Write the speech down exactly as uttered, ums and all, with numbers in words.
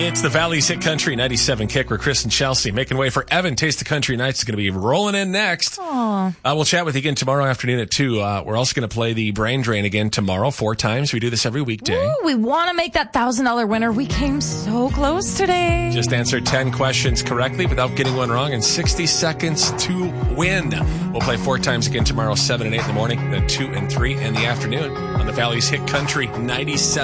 It's the Valley's Hit Country ninety-seven Kick, where Chris and Chelsea making way for Evan. Taste the Country Nights is going to be rolling in next. Uh, we'll chat with you again tomorrow afternoon at two. Uh, we're also going to play the Brain Drain again tomorrow, four times. We do this every weekday. Ooh, we want to make that one thousand dollars winner. We came so close today. Just answer ten questions correctly without getting one wrong in sixty seconds to win. We'll play four times again tomorrow, seven and eight in the morning, then two and three in the afternoon on the Valley's Hit Country ninety-seven.